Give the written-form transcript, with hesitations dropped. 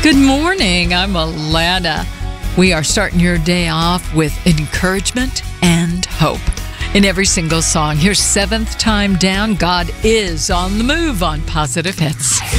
Good morning. I'm Alana. We are starting your day off with encouragement and hope. In every single song, here's Seventh Time Down. God is on the move on Positive Hits.